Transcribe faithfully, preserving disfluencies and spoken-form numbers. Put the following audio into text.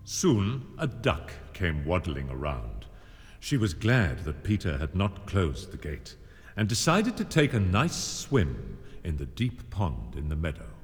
Soon a duck came waddling around. She was glad that Peter had not closed the gate, and decided to take a nice swim in the deep pond in the meadow.